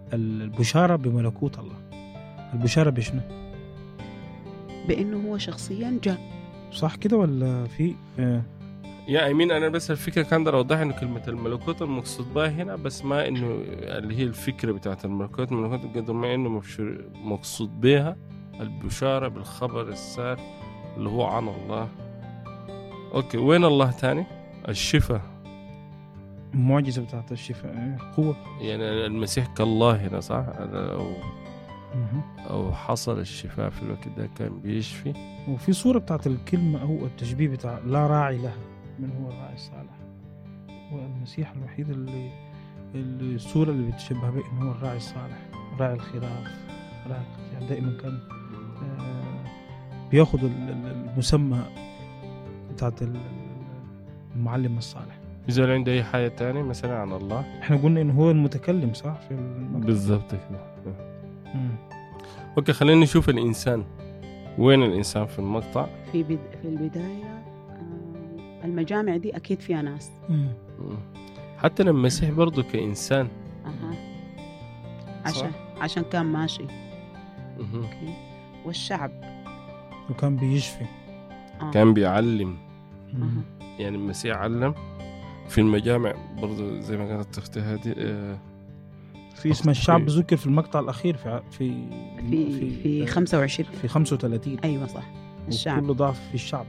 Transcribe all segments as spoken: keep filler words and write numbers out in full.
البشارة بملكوت الله. البشارة بشنو؟ بأنه هو شخصيا جاء. صح كده ولا في آه. يا أمين أنا بس الفكرة كان در أوضح إنه كلمة الملكوت المقصود بها هنا بس ما إنه اللي هي الفكرة بتاعت الملكوت الملكوت قدر ما إنه مقصود بها البشارة بالخبر السار اللي هو عن الله. أوكي وين الله تاني؟ الشفاء، المعجزة بتاعت الشفاء قوة، يعني المسيح كالله هنا صح؟ أو أو حصل الشفاء في الوقت ده كان بيشفي. وفي صورة بتاعت الكلمة أو التشبيه بتاع لا راعي لها، من هو الراعي الصالح؟ هو المسيح الوحيد اللي الصورة اللي بتشبه به إنه هو الراعي الصالح، راعي الخراف، راعي يعني دائما كان بياخد المسمى بتاعت المعلم الصالح. إذا عنده أي حاجة تانية مثلا عن الله، إحنا قلنا إنه هو المتكلم صح في المقطع. بالضبط كده. أوكي خلينا نشوف الإنسان. وين الإنسان في المقطع؟ في بد... في البداية المجامع دي أكيد فيها ناس. مم. حتى لما المسيح برضو كإنسان أها. عشان عشان كان ماشي. أوكي. والشعب وكان بيشفي. آه. كان بيعلم. أه. يعني المسيح علم في المجامع برضو زي ما كانت تختي هذه. آه في اسم الشعب ذكر في المقطع الأخير في في في في, في خمسة وعشرين في خمسة وثلاثين. أيوة صح. الشعب كله ضعف في الشعب.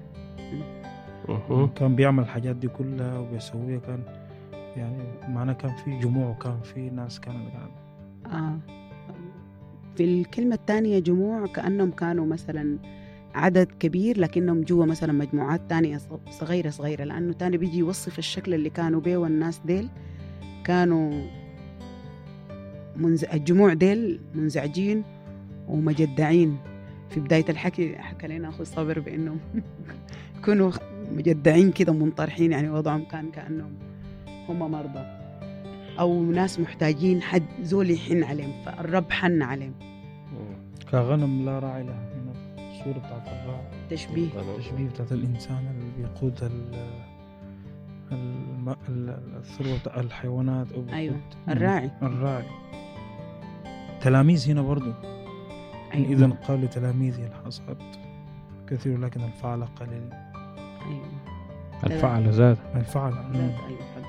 أه. كان بيعمل الحاجات دي كلها وبيسويها، كان يعني معناه كان في جموع وكان في ناس كانوا آه. في الكلمة الثانية جموع كأنهم كانوا مثلا عدد كبير لكنهم جوا مثلا مجموعات تانية صغيرة صغيرة، لأنه تاني بيجي يوصف الشكل اللي كانوا بيه، والناس ديل كانوا منز... الجموع ديل منزعجين ومجدعين. في بداية الحكي حكى لنا أخو صابر بأنهم كانوا مجدعين كده منطرحين، يعني وضعهم كان كأنهم هم مرضى أو ناس محتاجين حد زول يحن عليهم، فالرب حن عليهم كغنم لا راعي لها. الصورة بتاعت الراعي تشبيه تشبيه بتاعت الإنسان اللي بيقود الثروة بتاع الحيوانات أو أيوة الراعي الراعي. تلاميذ هنا برضو. أيوة. إذا قال لتلاميذه الحصاد كثير لكن الفعل قليل. أيوة. الفعل زاد الفعل زاد. أيوة.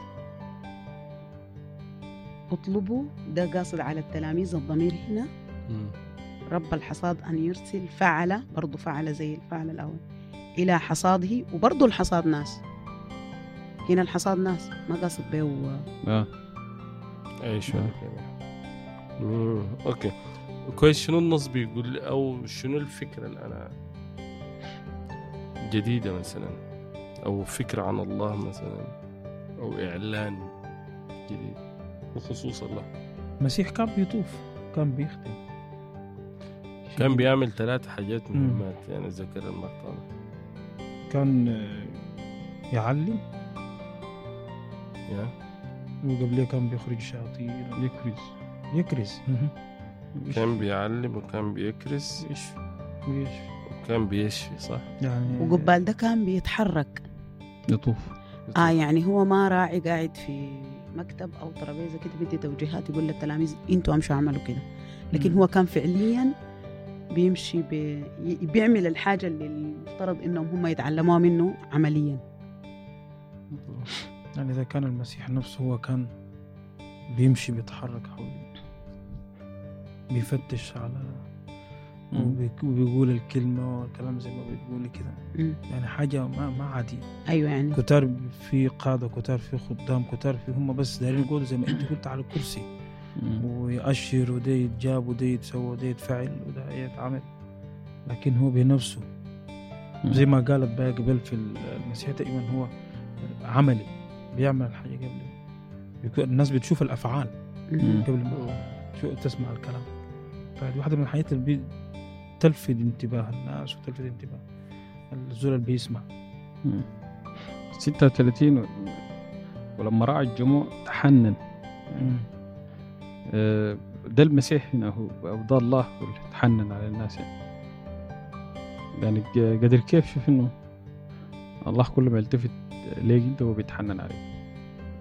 اطلبوا ده قاصد على التلاميذ. الضمير هنا م. رب الحصاد أن يرسل فعل، برضو فعل زي الفعل الأول إلى حصاده، وبرضو الحصاد ناس. هنا الحصاد ناس ما قاصد به و... آه. أي شو أوكي كويس. شنو النص بيقول أو شنو الفكرة اللي أنا جديدة مثلا، أو فكرة عن الله مثلا، أو إعلان جديد بخصوص الله؟ المسيح كان بيطوف، كان بيخدم، كان بيعمل ثلاث حاجات مهمات. يعني ذكر المقطع كان يعلم يا وقبليه كان بيخرج شياطين، يكرز يكرز كان بيعلم وكان بيكرز ويشفي وكان بيشفي صح. يعني وقبال ده كان بيتحرك يطوف. آه يعني هو ما راعي قاعد في مكتب أو ترابيزة كده بدي توجيهات يقول للتلاميذ انتوا امشوا اعملوا كده، لكن هو كان فعليا بيمشي بي... بيعمل الحاجة اللي المفترض إنهم هم يتعلموها منه عمليا. يعني إذا كان المسيح نفسه هو كان بيمشي بيتحرك حول، بيفتش على وبيقول الكلمة والكلام زي ما بتقولي كده، يعني حاجة ما ما عادي. أيوة يعني كتار في قادة، كتار في خدام، كتار في هم بس دايرين يقولوا زي ما أنت قلت على الكرسي ويأشر وده يتجاب وده يتسوى وده يتفعل وده يتعمل، لكن هو بنفسه زي ما قالت بقى قبل في المسيح تقريبا هو عملي، بيعمل الحاجة قبل الناس بتشوف الأفعال قبل ما تسمع الكلام. فهذه واحدة من الحاجات اللي تلفت انتباه الناس وتلفت انتباه الزول اللي بيسمع. ستة وثلاثين ولما راعى الجموع تحنن. ده المسيح هنا هو أو ده الله اللي تحنن على الناس، يعني قدر كيف شوف إنه الله كل ما يلتفت ليك أنت هو بيتحنن عليك.